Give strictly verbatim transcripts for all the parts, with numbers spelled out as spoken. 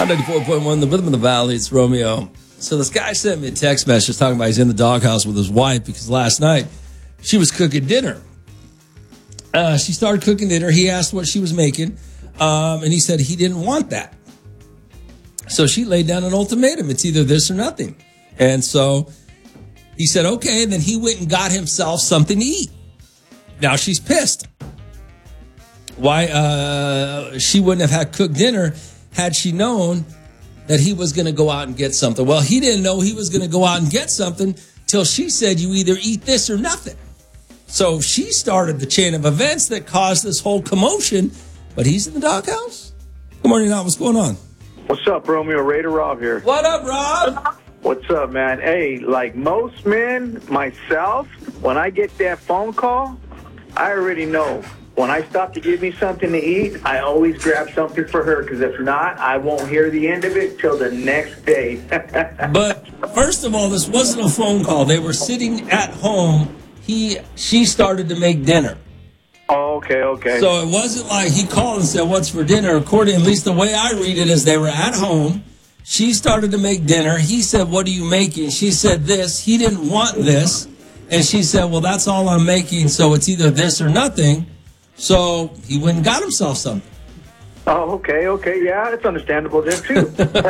On ninety-four point one, the rhythm of the valley, it's Romeo. So this guy sent me a text message talking about he's in the doghouse with his wife because last night she was cooking dinner. Uh, she started cooking dinner. He asked what she was making, um, and he said he didn't want that. So she laid down an ultimatum. It's either this or nothing. And so he said, okay, and then he went and got himself something to eat. Now she's pissed. Why uh, she wouldn't have had cooked dinner had she known that he was going to go out and get something. Well, he didn't know he was going to go out and get something till she said, you either eat this or nothing. So she started the chain of events that caused this whole commotion, but he's in the doghouse. Good morning, Al. What's going on? What's up, Romeo? Raider Rob here. What up, Rob? What's up, man? Hey, like most men, myself, when I get that phone call, I already know. When I stop to give me something to eat, I always grab something for her, because if not, I won't hear the end of it till the next day. But first of all, this wasn't a phone call. They were sitting at home. He, she started to make dinner. Oh, okay, okay. So it wasn't like he called and said, what's for dinner? According, at least the way I read it, is they were at home. She started to make dinner. He said, what are you making? She said this. He didn't want this. And she said, well, that's all I'm making, so it's either this or nothing. So he went and got himself something. Oh, okay, okay. Yeah, it's understandable there, too.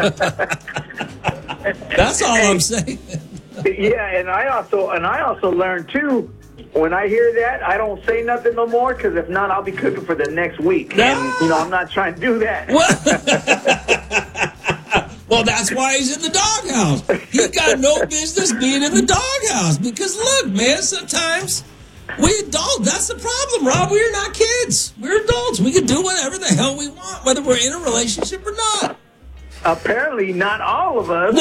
That's all hey, I'm saying. Yeah, and I also and I also learned, too, when I hear that, I don't say nothing no more, because if not, I'll be cooking for the next week. No. And, you know, I'm not trying to do that. Well, that's why he's in the doghouse. He got no business being in the doghouse. Because, look, man, sometimes we adults, that's the problem, Rob. We're not kids. We're adults. We can do whatever the hell we want, whether we're in a relationship or not. Apparently, not all of us.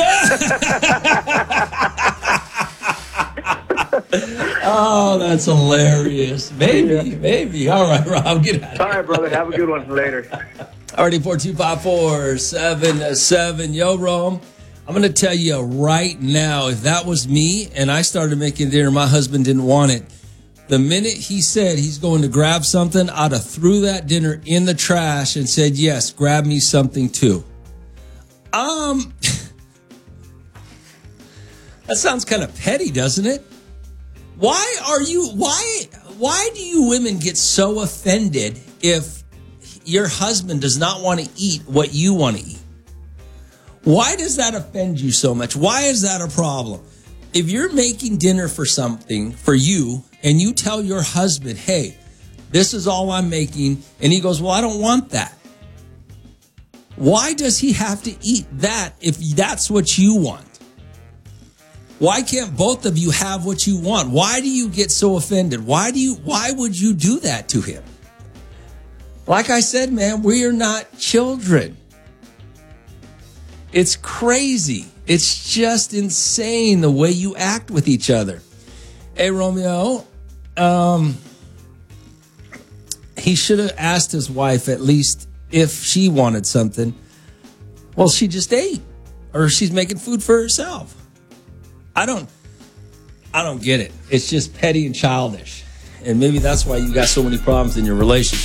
Oh, that's hilarious. Maybe, yeah. maybe. All right, Rob, get out of here. All right, brother. Have a good one. Later. Already four two five four seven seven. Yo, Rome, I'm going to tell you right now, if that was me and I started making dinner, my husband didn't want it, the minute he said he's going to grab something, I'd have threw that dinner in the trash and said, yes, grab me something too. Um, that sounds kind of petty, doesn't it? Why are you, why, why do you women get so offended if your husband does not want to eat what you want to eat? Why does that offend you so much? Why is that a problem? If you're making dinner for something, for you, and you tell your husband, hey, this is all I'm making, and he goes, well, I don't want that. Why does he have to eat that if that's what you want? Why can't both of you have what you want? Why do you get so offended? Why do you, why would you do that to him? Like I said, man, we are not children. It's crazy. It's just insane the way you act with each other. Hey, Romeo, um, he should have asked his wife at least if she wanted something. Well, she just ate, or she's making food for herself. I don't, I don't get it. It's just petty and childish. And maybe that's why you got so many problems in your relationship.